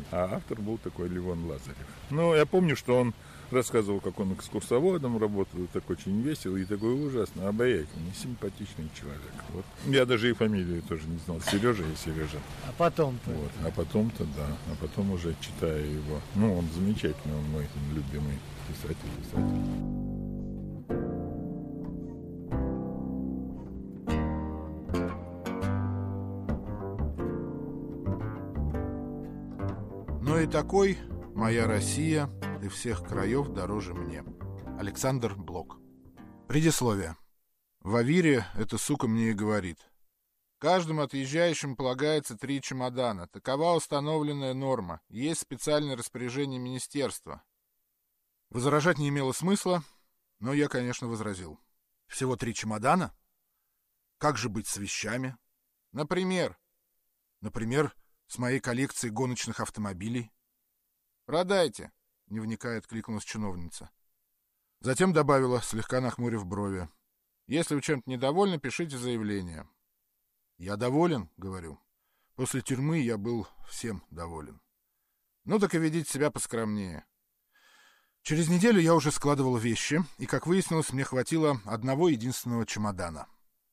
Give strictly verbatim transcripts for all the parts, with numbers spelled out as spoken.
А автор был такой Левон Лазарев. Ну, я помню, что он рассказывал, как он экскурсоводом работал, так очень весело и такой ужасно обаятельный, симпатичный человек. Вот. Я даже и фамилию тоже не знал. Сережа и Сережа. А потом-то? Вот. А потом-то, да. А потом уже читая его. Ну, он замечательный, он мой любимый писатель, писатель. Ну и такой «Моя Россия и всех краев дороже мне». Александр Блок. Предисловие. В Авире эта сука мне и говорит: каждому отъезжающим полагается три чемодана. Такова установленная норма. Есть специальное распоряжение министерства. Возражать не имело смысла, но я, конечно, возразил. Всего три чемодана? Как же быть с вещами? Например? Например, с моей коллекцией гоночных автомобилей. «Продайте», — не вникая, откликнулась чиновница. Затем добавила, слегка нахмурив брови: «Если вы чем-то недовольны, пишите заявление». «Я доволен», — говорю. «После тюрьмы я был всем доволен». «Ну так и ведите себя поскромнее». Через неделю я уже складывал вещи, и, как выяснилось, мне хватило одного единственного чемодана.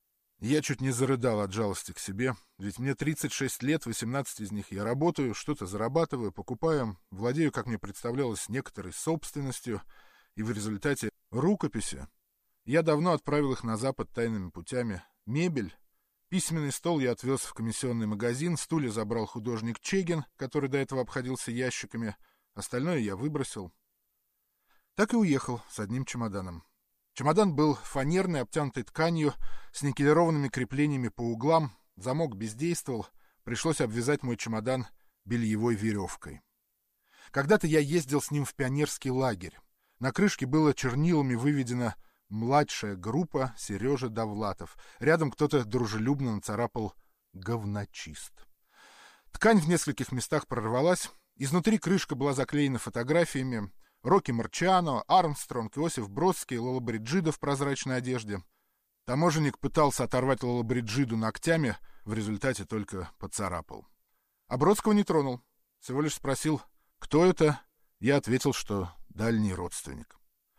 Я чуть не зарыдал от жалости к себе, ведь мне тридцать шесть лет, восемнадцать из них я работаю, что-то зарабатываю, покупаю, владею, как мне представлялось, некоторой собственностью, и в результате рукописи я давно отправил их на Запад тайными путями. Мебель, письменный стол я отвез в комиссионный магазин, стулья забрал художник Чегин, который до этого обходился ящиками, остальное я выбросил. Так и уехал с одним чемоданом. Чемодан был фанерный, обтянутый тканью, с никелированными креплениями по углам, замок бездействовал, пришлось обвязать мой чемодан бельевой веревкой. Когда-то я ездил с ним в пионерский лагерь. На крышке было чернилами выведено «Младшая группа Сережа Довлатов». Рядом кто-то дружелюбно нацарапал «Говночист». Ткань в нескольких местах прорвалась, изнутри крышка была заклеена фотографиями Рокки Марчиано, Армстронг, Иосиф Бродский, Лоллобриджида в прозрачной одежде. Таможенник пытался оторвать Лоллобриджиду ногтями, в результате только поцарапал. А Бродского не тронул, всего лишь спросил, кто это. Я ответил, что дальний родственник.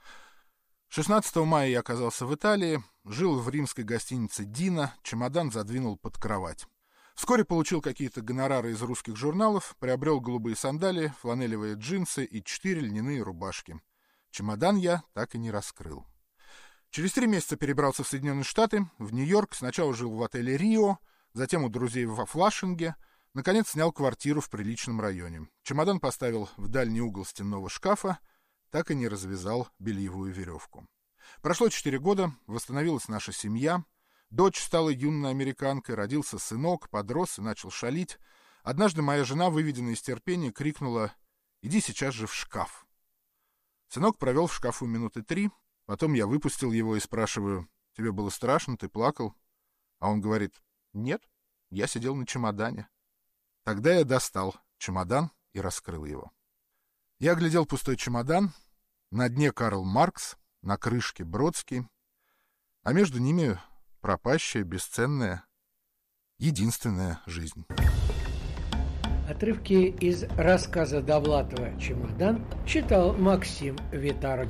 шестнадцатого мая я оказался в Италии, жил в римской гостинице «Дина», чемодан задвинул под кровать. Вскоре получил какие-то гонорары из русских журналов, приобрел голубые сандалии, фланелевые джинсы и четыре льняные рубашки. Чемодан я так и не раскрыл. Через три месяца перебрался в Соединенные Штаты, в Нью-Йорк, сначала жил в отеле «Рио», затем у друзей во Флашинге, наконец снял квартиру в приличном районе. Чемодан поставил в дальний угол стенного шкафа, так и не развязал бельевую веревку. Прошло четыре года, восстановилась наша семья. Дочь стала юной американкой, родился сынок, подрос и начал шалить. Однажды моя жена, выведенная из терпения, крикнула: «Иди сейчас же в шкаф». Сынок провел в шкафу минуты три, потом я выпустил его и спрашиваю: «Тебе было страшно, ты плакал?» А он говорит: «Нет, я сидел на чемодане». Тогда я достал чемодан и раскрыл его. Я глядел пустой чемодан, на дне Карл Маркс, на крышке Бродский, а между ними пропащая, бесценная, единственная жизнь. Отрывки из рассказа Довлатова «Чемодан» читал Максим Витарок.